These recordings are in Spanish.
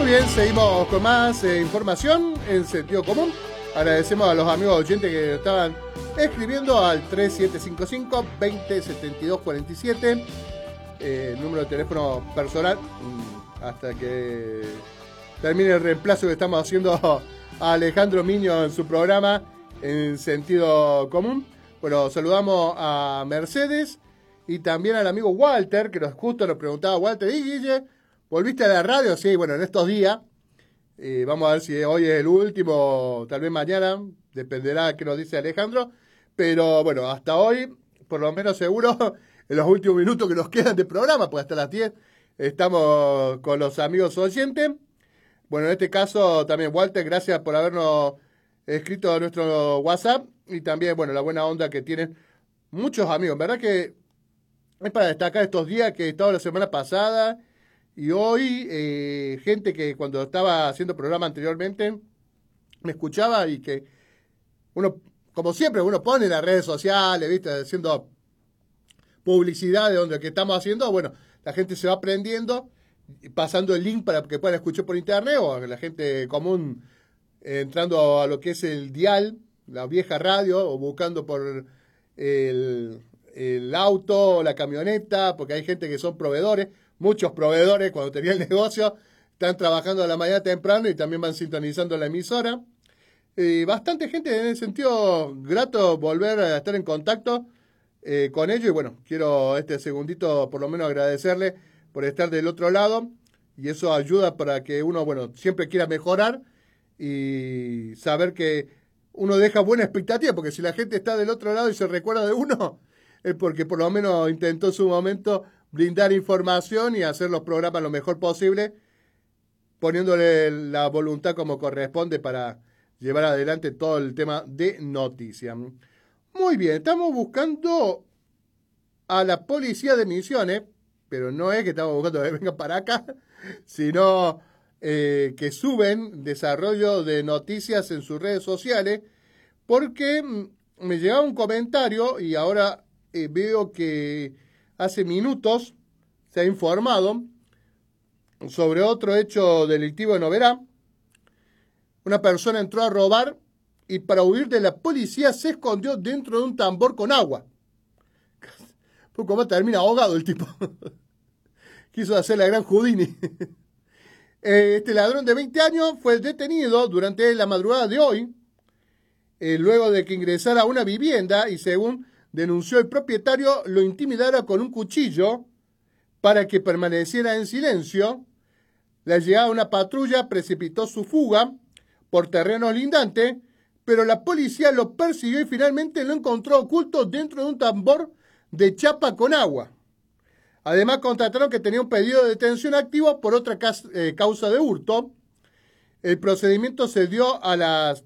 Muy bien, seguimos con más información en sentido común. Agradecemos a los amigos oyentes que estaban escribiendo al 3755-2072-47, número de teléfono personal, hasta que termine el reemplazo que estamos haciendo a Alejandro Miño en su programa en sentido común. Bueno, saludamos a Mercedes y también al amigo Walter, que justo nos preguntaba, Walter, ¿y Guille, volviste a la radio? Sí, bueno, en estos días. Vamos a ver si hoy es el último, tal vez mañana, dependerá de qué nos dice Alejandro. Pero bueno, hasta hoy, por lo menos seguro, en los últimos minutos que nos quedan de programa, pues hasta las 10 estamos con los amigos oyentes. Bueno, en este caso también, Walter, gracias por habernos escrito a nuestro WhatsApp y también, bueno, la buena onda que tienen muchos amigos. ¿Verdad que es para destacar estos días que he estado la semana pasada y hoy, gente que cuando estaba haciendo programa anteriormente me escuchaba y que uno, como siempre, uno pone en las redes sociales, ¿viste? Haciendo publicidad de donde que estamos haciendo, bueno, la gente se va aprendiendo, pasando el link para que puedan escuchar por internet o la gente común entrando a lo que es el dial, la vieja radio, o buscando por el auto o la camioneta, porque hay gente que son proveedores. Muchos proveedores, cuando tenía el negocio, están trabajando a la mañana temprano y también van sintonizando la emisora. Bastante gente, en el sentido grato volver a estar en contacto con ellos. Y bueno, quiero este segundito por lo menos agradecerle por estar del otro lado. Y eso ayuda para que uno, bueno, siempre quiera mejorar y saber que uno deja buena expectativa. Porque si la gente está del otro lado y se recuerda de uno, es porque por lo menos intentó en su momento brindar información y hacer los programas lo mejor posible, poniéndole la voluntad como corresponde para llevar adelante todo el tema de noticias. Muy bien, estamos buscando a la policía de Misiones, pero no es que estamos buscando que vengan para acá, sino que suben desarrollo de noticias en sus redes sociales, porque me llegaba un comentario y ahora veo que hace minutos se ha informado sobre otro hecho delictivo en Oberá. Una persona entró a robar y para huir de la policía se escondió dentro de un tambor con agua. ¿Cómo termina ahogado el tipo? Quiso hacer la gran Houdini. Este ladrón de 20 años fue detenido durante la madrugada de hoy, luego de que ingresara a una vivienda y según denunció el propietario, lo intimidara con un cuchillo para que permaneciera en silencio. La llegada de una patrulla precipitó su fuga por terrenos lindantes, pero la policía lo persiguió y finalmente lo encontró oculto dentro de un tambor de chapa con agua. Además, constataron que tenía un pedido de detención activo por otra causa de hurto. El procedimiento se dio a las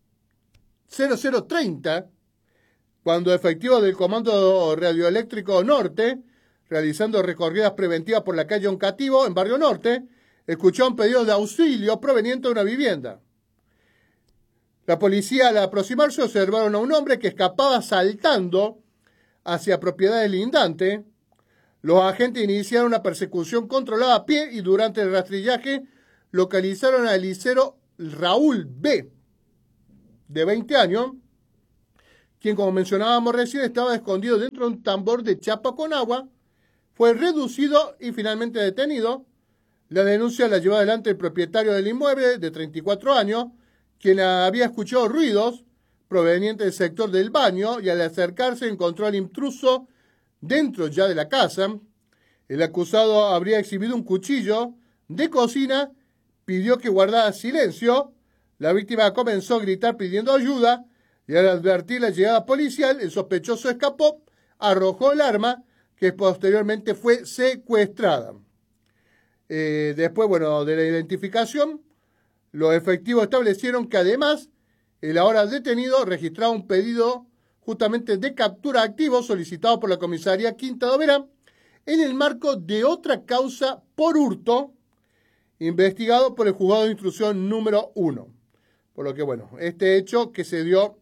00:30, cuando efectivos del Comando Radioeléctrico Norte, realizando recorridas preventivas por la calle Oncativo, en Barrio Norte, escuchó un pedido de auxilio proveniente de una vivienda. La policía, al aproximarse, observaron a un hombre que escapaba saltando hacia propiedades lindantes. Los agentes iniciaron una persecución controlada a pie y durante el rastrillaje localizaron al licero Raúl B., de 20 años, quien, como mencionábamos recién, estaba escondido dentro de un tambor de chapa con agua. Fue reducido y finalmente detenido. La denuncia la llevó adelante el propietario del inmueble, de 34 años, quien había escuchado ruidos provenientes del sector del baño y al acercarse encontró al intruso dentro ya de la casa. El acusado habría exhibido un cuchillo de cocina, pidió que guardara silencio. La víctima comenzó a gritar pidiendo ayuda y al advertir la llegada policial, el sospechoso escapó, arrojó el arma, que posteriormente fue secuestrada. Después, bueno, de la identificación, los efectivos establecieron que además el ahora detenido registraba un pedido justamente de captura activo solicitado por la comisaría Quinta de Oberá en el marco de otra causa por hurto investigado por el juzgado de instrucción número 1. Por lo que, bueno, este hecho que se dio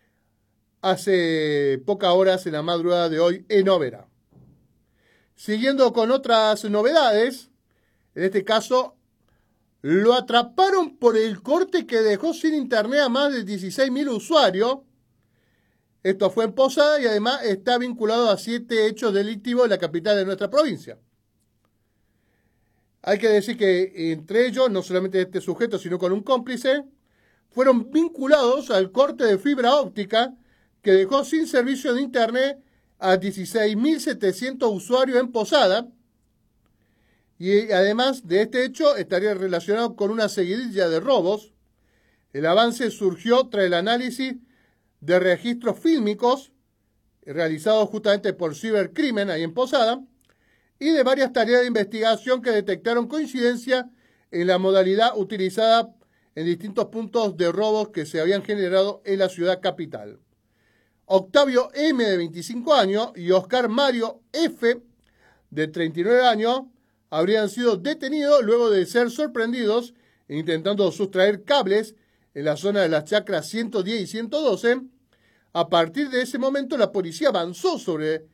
hace pocas horas en la madrugada de hoy en Oberá. Siguiendo con otras novedades, en este caso lo atraparon por el corte que dejó sin internet a más de 16.000 usuarios. Esto fue en Posada y además está vinculado a 7 hechos delictivos en la capital de nuestra provincia. Hay que decir que entre ellos, no solamente este sujeto, sino con un cómplice, fueron vinculados al corte de fibra óptica que dejó sin servicio de internet a 16.700 usuarios en Posada. Y además de este hecho, estaría relacionado con una seguidilla de robos. El avance surgió tras el análisis de registros fílmicos realizados justamente por Cibercrimen ahí en Posada y de varias tareas de investigación que detectaron coincidencia en la modalidad utilizada en distintos puntos de robos que se habían generado en la ciudad capital. Octavio M, de 25 años, y Oscar Mario F, de 39 años, habrían sido detenidos luego de ser sorprendidos intentando sustraer cables en la zona de las chacras 110 y 112. A partir de ese momento, la policía avanzó sobre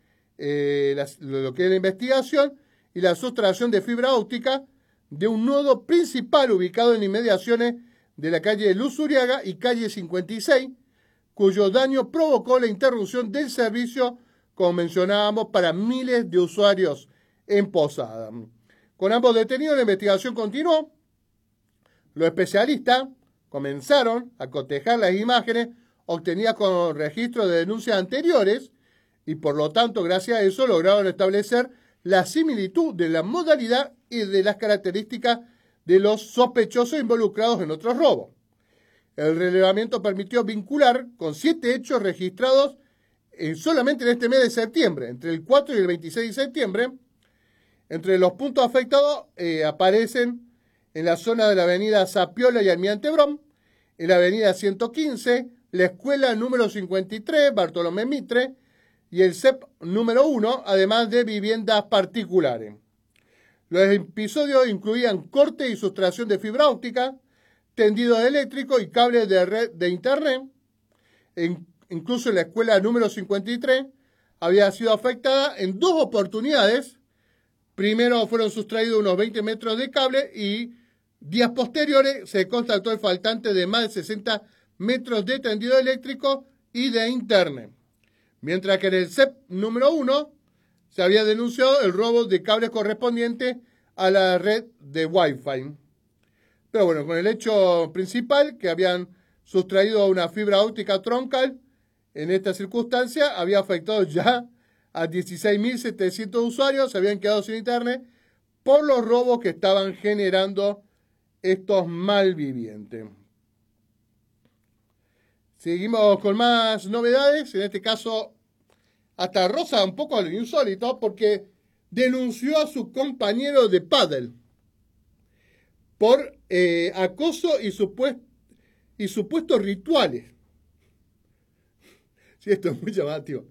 lo que es la investigación y la sustracción de fibra óptica de un nodo principal ubicado en inmediaciones de la calle Luz Uriaga y calle 56, cuyo daño provocó la interrupción del servicio, como mencionábamos, para miles de usuarios en Posada. Con ambos detenidos, la investigación continuó. Los especialistas comenzaron a cotejar las imágenes obtenidas con registros de denuncias anteriores y, por lo tanto, gracias a eso lograron establecer la similitud de la modalidad y de las características de los sospechosos involucrados en otros robos. El relevamiento permitió vincular con 7 hechos registrados solamente en este mes de septiembre, entre el 4 y el 26 de septiembre. Entre los puntos afectados aparecen en la zona de la avenida Zapiola y Almirante Brown, en la avenida 115, la escuela número 53, Bartolomé Mitre, y el CEP número 1, además de viviendas particulares. Los episodios incluían corte y sustracción de fibra óptica, tendidos eléctricos y cables de red de internet. Incluso en la escuela número 53 había sido afectada en 2 oportunidades. Primero fueron sustraídos unos 20 metros de cable y días posteriores se constató el faltante de más de 60 metros de tendido eléctrico y de internet. Mientras que en el CEP número 1 se había denunciado el robo de cables correspondientes a la red de Wi-Fi. Pero bueno, con el hecho principal, que habían sustraído una fibra óptica troncal, en esta circunstancia había afectado ya a 16.700 usuarios, se habían quedado sin internet por los robos que estaban generando estos malvivientes. Seguimos con más novedades, en este caso hasta roza un poco lo insólito porque denunció a su compañero de pádel por acoso y supuestos rituales. Sí, esto es muy llamativo.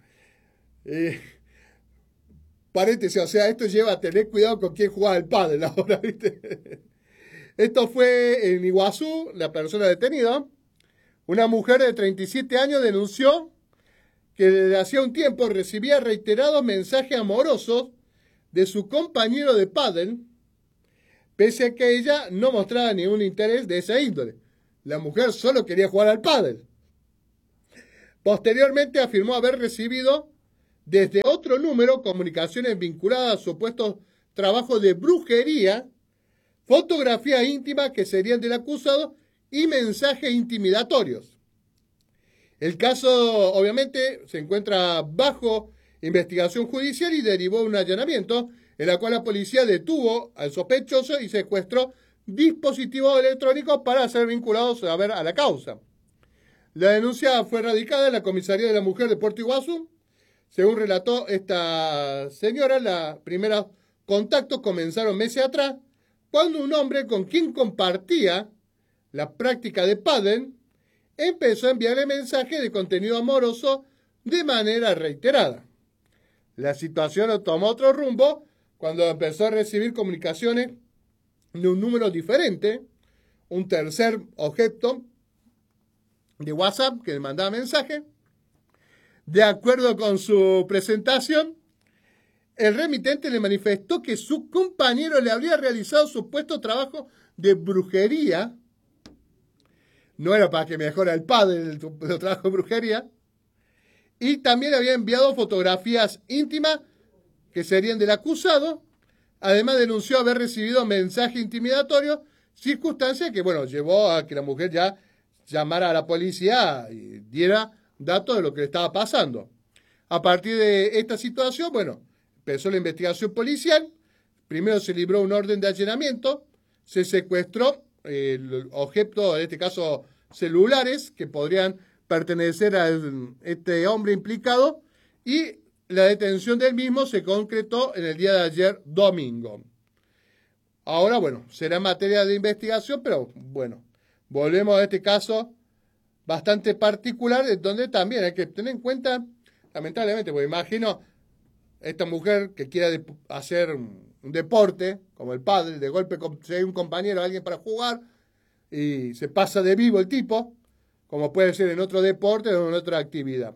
Paréntesis, o sea, esto lleva a tener cuidado con quién juega al pádel ahora, ¿viste? Esto fue en Iguazú, la persona detenida. Una mujer de 37 años denunció que desde hacía un tiempo recibía reiterados mensajes amorosos de su compañero de pádel, pese a que ella no mostraba ningún interés de esa índole. La mujer solo quería jugar al pádel. Posteriormente afirmó haber recibido desde otro número comunicaciones vinculadas a supuestos trabajos de brujería, fotografías íntimas que serían del acusado y mensajes intimidatorios. El caso, obviamente, se encuentra bajo investigación judicial y derivó un allanamiento en la cual la policía detuvo al sospechoso y secuestró dispositivos electrónicos para ser vinculados a la causa. La denuncia fue radicada en la comisaría de la mujer de Puerto Iguazú. Según relató esta señora, los primeros contactos comenzaron meses atrás, cuando un hombre con quien compartía la práctica de pádel empezó a enviarle mensajes de contenido amoroso de manera reiterada. La situación tomó otro rumbo cuando empezó a recibir comunicaciones de un número diferente, un tercer objeto de WhatsApp que le mandaba mensaje. De acuerdo con su presentación, el remitente le manifestó que su compañero le habría realizado supuesto trabajo de brujería. No era para que mejore el padre el trabajo de brujería. Y también había enviado fotografías íntimas que serían del acusado. Además denunció haber recibido mensajes intimidatorios, circunstancia que, bueno, llevó a que la mujer ya llamara a la policía y diera datos de lo que le estaba pasando. A partir de esta situación, bueno, empezó la investigación policial. Primero se libró un orden de allanamiento, se secuestró el objeto, en este caso celulares, que podrían pertenecer a este hombre implicado, y la detención del mismo se concretó en el día de ayer, domingo. Ahora, bueno, será materia de investigación, pero bueno, volvemos a este caso bastante particular, donde también hay que tener en cuenta, lamentablemente, porque imagino esta mujer que quiera hacer un deporte, como el pádel, de golpe si hay un compañero, alguien para jugar, y se pasa de vivo el tipo, como puede ser en otro deporte o en otra actividad.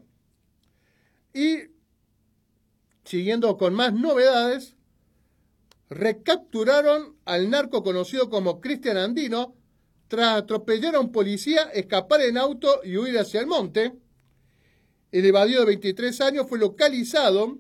Y siguiendo con más novedades, recapturaron al narco conocido como Cristian Andino tras atropellar a un policía, escapar en auto y huir hacia el monte. El evadido de 23 años fue localizado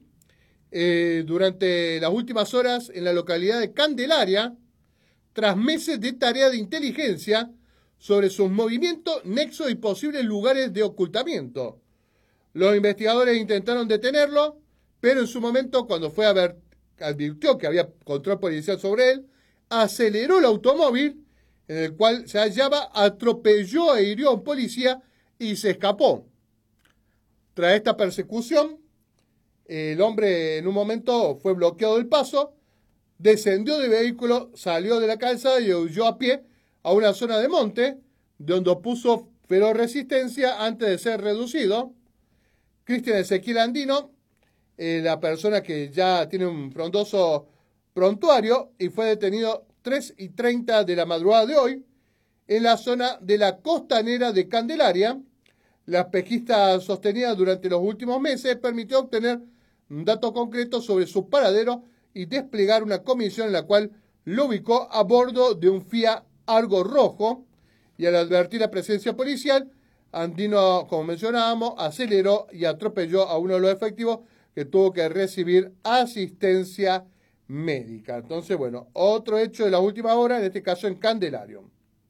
durante las últimas horas en la localidad de Candelaria, tras meses de tarea de inteligencia sobre sus movimientos, nexos y posibles lugares de ocultamiento. Los investigadores intentaron detenerlo, pero en su momento, cuando fue a ver, advirtió que había control policial sobre él, aceleró el automóvil en el cual se hallaba, atropelló e hirió a un policía y se escapó. Tras esta persecución, el hombre en un momento fue bloqueado del paso, descendió del vehículo, salió de la calzada y huyó a pie a una zona de monte, donde opuso feroz resistencia antes de ser reducido. Cristian Ezequiel Andino, la persona que ya tiene un frondoso prontuario, y fue detenido 3:30 de la madrugada de hoy en la zona de la costanera de Candelaria. Las pesquisas sostenidas durante los últimos meses permitió obtener un dato concreto sobre su paradero y desplegar una comisión en la cual lo ubicó a bordo de un Fiat Argo rojo, y al advertir la presencia policial, Andino, como mencionábamos, aceleró y atropelló a uno de los efectivos que tuvo que recibir asistencia médica. Entonces, bueno, otro hecho de la última hora, en este caso en Candelario.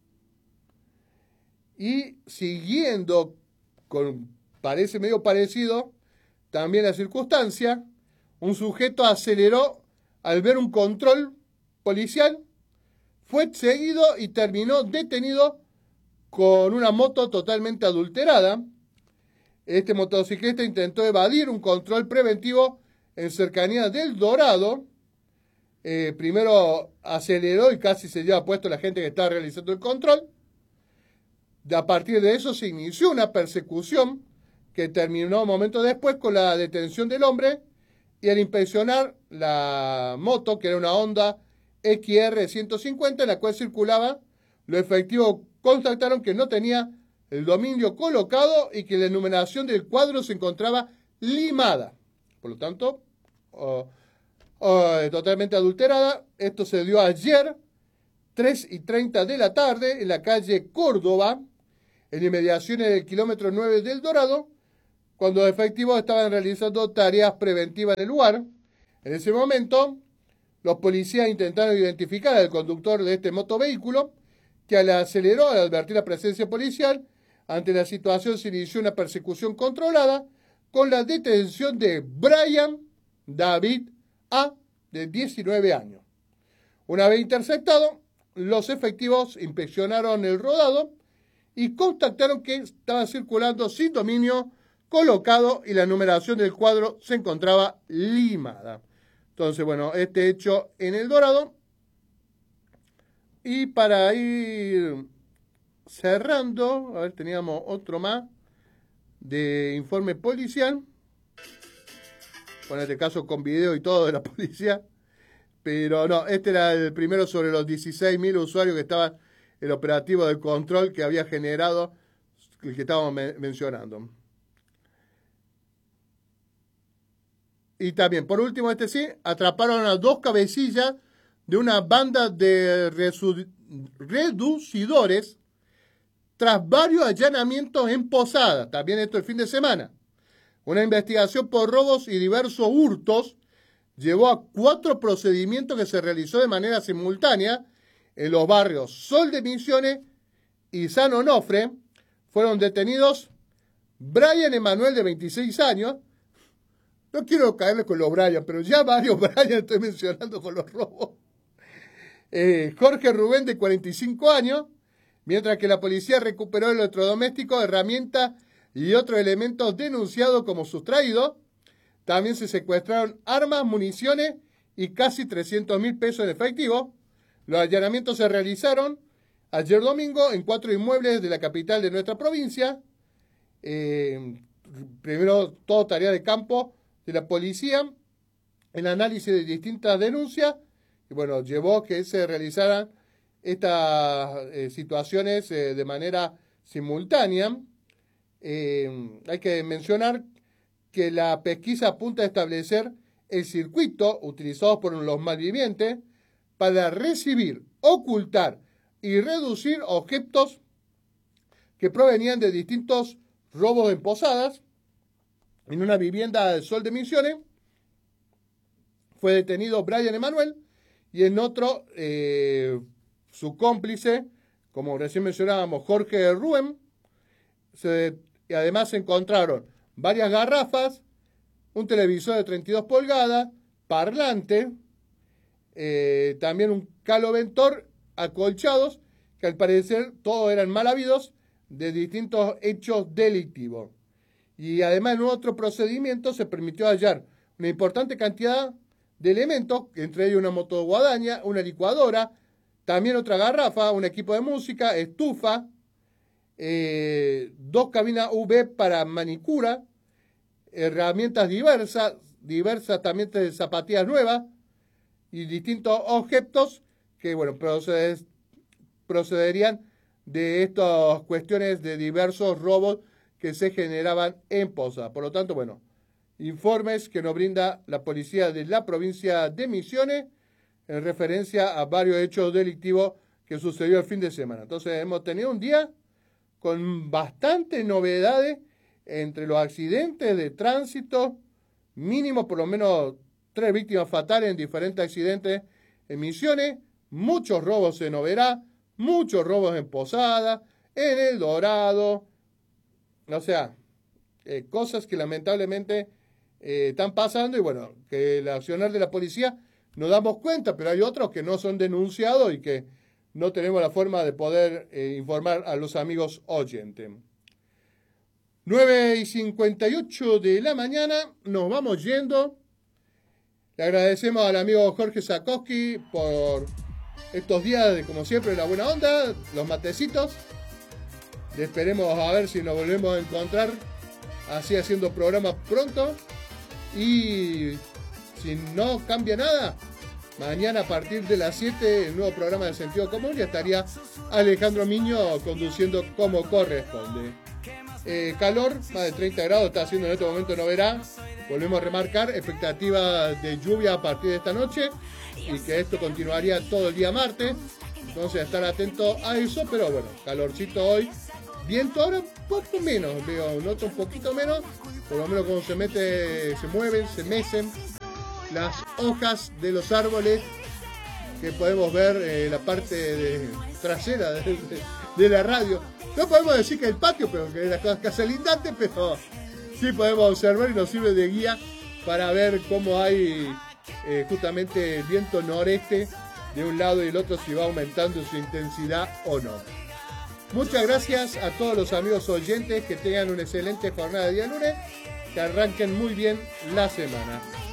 Y siguiendo con, parece medio parecido, también la circunstancia, un sujeto aceleró al ver un control policial, fue seguido y terminó detenido con una moto totalmente adulterada. Este motociclista intentó evadir un control preventivo en cercanía del Dorado. Primero aceleró y casi se lleva puesto la gente que estaba realizando el control. A partir de eso se inició una persecución que terminó momentos después con la detención del hombre, y al inspeccionar la moto, que era una Honda XR 150, en la cual circulaba, los efectivos constataron que no tenía el dominio colocado y que la numeración del cuadro se encontraba limada. Por lo tanto, totalmente adulterada. Esto se dio ayer, 3:30 de la tarde, en la calle Córdoba, en inmediaciones del kilómetro 9 del Dorado, cuando los efectivos estaban realizando tareas preventivas en el lugar. En ese momento, los policías intentaron identificar al conductor de este motovehículo, que aceleró al advertir la presencia policial. Ante la situación se inició una persecución controlada con la detención de Brian David A., de 19 años. Una vez interceptado, los efectivos inspeccionaron el rodado y constataron que estaba circulando sin dominio colocado y la numeración del cuadro se encontraba limada. Entonces, bueno, este hecho en El Dorado. Y para ir cerrando, a ver, teníamos otro más de informe policial, con este caso con video y todo de la policía, pero no, este era el primero sobre los 16.000 usuarios que estaban en el operativo de control que había generado el que estábamos mencionando. Y también, por último, atraparon a 2 cabecillas de una banda de reducidores tras varios allanamientos en Posadas. También esto el fin de semana. Una investigación por robos y diversos hurtos llevó a 4 procedimientos que se realizó de manera simultánea en los barrios Sol de Misiones y San Onofre. Fueron detenidos Brian Emanuel, de 26 años. No quiero caerle con los Brian, pero ya varios Brian estoy mencionando con los robos. Jorge Rubén, de 45 años, mientras que la policía recuperó electrodomésticos, herramientas y otros elementos denunciados como sustraídos. También se secuestraron armas, municiones y casi 300.000 pesos en efectivo. Los allanamientos se realizaron ayer domingo en 4 inmuebles de la capital de nuestra provincia. Primero, todo tarea de campo de la policía, el análisis de distintas denuncias, y bueno, llevó que se realizaran estas situaciones de manera simultánea. Hay que mencionar que la pesquisa apunta a establecer el circuito utilizado por los malvivientes para recibir, ocultar y reducir objetos que provenían de distintos robos en Posadas. En una vivienda del Sol de Misiones fue detenido Brian Emanuel y en otro su cómplice, como recién mencionábamos, Jorge Rubén. Y además se encontraron varias garrafas, un televisor de 32 pulgadas, parlante, también un caloventor, acolchados, que al parecer todos eran mal habidos de distintos hechos delictivos. Y además en otro procedimiento se permitió hallar una importante cantidad de elementos, entre ellos una motoguadaña, una licuadora, también otra garrafa, un equipo de música, estufa, 2 cabinas UV para manicura, herramientas diversas también de zapatillas nuevas y distintos objetos que, bueno, procederían de estas cuestiones de diversos robos que se generaban en Posadas. Por lo tanto, bueno, informes que nos brinda la policía de la provincia de Misiones en referencia a varios hechos delictivos que sucedió el fin de semana. Entonces, hemos tenido un día con bastantes novedades entre los accidentes de tránsito, mínimo por lo menos 3 víctimas fatales en diferentes accidentes en Misiones, muchos robos en Oberá, muchos robos en Posadas, en El Dorado. O sea, cosas que lamentablemente están pasando y bueno, que el accionar de la policía nos damos cuenta, pero hay otros que no son denunciados y que no tenemos la forma de poder informar a los amigos oyentes. 9:58 de la mañana, nos vamos yendo. Le agradecemos al amigo Jorge Zakowski por estos días de, como siempre, la buena onda, los matecitos. Esperemos a ver si nos volvemos a encontrar así haciendo programas pronto. Y si no cambia nada, mañana a partir de las 7 el nuevo programa de Sentido Común, ya estaría Alejandro Miño conduciendo como corresponde. Calor, más de 30 grados está haciendo en este momento en Oberá. Volvemos a remarcar expectativas de lluvia a partir de esta noche y que esto continuaría todo el día martes. Entonces estar atento a eso, pero bueno, calorcito hoy. Viento ahora un poco menos, veo, noto un poquito menos, por lo menos cuando se mueven, se mecen las hojas de los árboles que podemos ver en la parte trasera de la radio. No podemos decir que el patio, pero que es la casa lindante, pero sí podemos observar y nos sirve de guía para ver cómo hay justamente el viento noreste de un lado y el otro, si va aumentando su intensidad o no. Muchas gracias a todos los amigos oyentes, que tengan una excelente jornada de día lunes, que arranquen muy bien la semana.